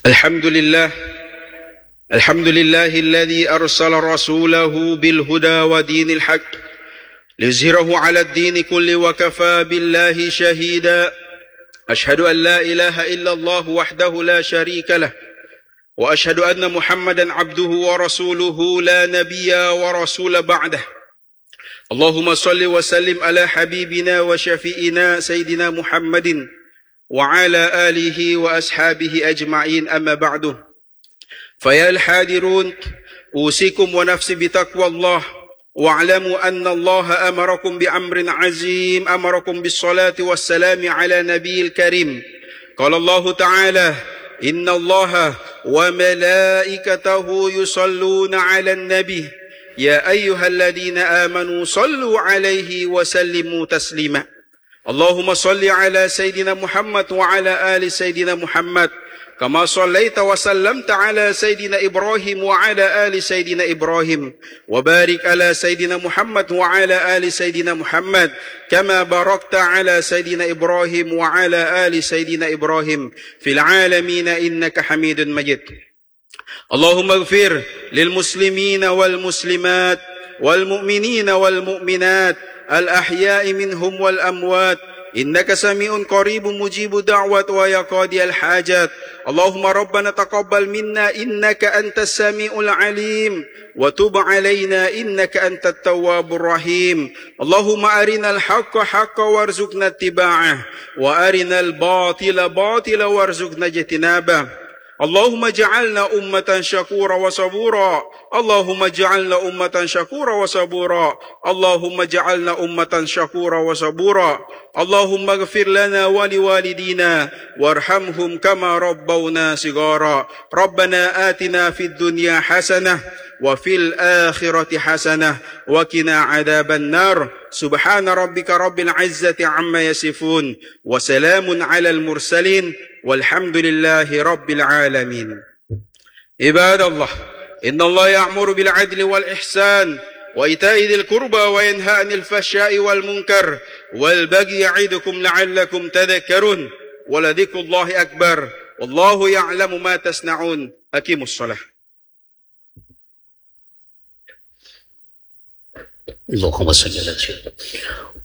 الحمد لله الذي أرسل رسوله بالهدى ودين الحق ليظهره على الدين كله وكفى بالله شهيدا. أشهد أن لا إله إلا الله وحده لا شريك له، وأشهد أن محمدا عبده ورسوله لا نبي ورسول بعده. اللهم صل وسلم على حبيبنا وشفيئنا سيدنا محمد وعلى آله وأصحابه أجمعين، أما بعد. فيا الحاضرون، أوصيكم ونفسي بتقوى الله، واعلموا أن الله أمركم بأمر عظيم، أمركم بالصلاة والسلام على نبي الكريم. قال الله تعالى: إن الله وملائكته يصلون على النبي يا أيها الذين آمنوا صلوا عليه وسلموا تسليما. اللهم صل على سيدنا محمد وعلى آل سيدنا محمد كما صليت وسلمت على سيدنا إبراهيم وعلى آل سيدنا إبراهيم، وبارك على سيدنا محمد وعلى آل سيدنا محمد كما باركت على سيدنا إبراهيم وعلى آل سيدنا إبراهيم في العالمين إنك حميد مجيد. اللهم اغفر للمسلمين والمسلمات والمؤمنين والمؤمنات الأحياء منهم والأموات، إنك سميع قريب مجيب دعوة ويا قاضي الحاجات. اللهم ربنا تقبل منا إنك أنت السميع العليم، وتب علينا إنك أنت التواب الرحيم. اللهم أرنا الحق حقا وارزقنا اتباعه، وأرنا الباطل باطلا وارزقنا اجتنابه. اللهم اجعلنا أمة شكورا وصبورا، اللهم اجعلنا أمة شكورا وصبورا، اللهم اجعلنا أمة شكورا وصبورا. اللهم اغفر لنا ولوالدينا وارحمهم كما ربونا صغارا. ربنا آتنا في الدنيا حسنة وفي الآخرة حسنة وقنا عذاب النار. سبحان ربك رب العزة عما يصفون، وسلام على المرسلين، والحمد لله رب العالمين. عباد الله، إن الله يأمر بالعدل والإحسان وإيتاء ذي القربى وينهى عن الفحشاء والمنكر والبغي يعظكم لعلكم تذكرون، ولذكر الله أكبر والله يعلم ما تصنعون. أقيموا الصلاة. اللهم صل على سيدنا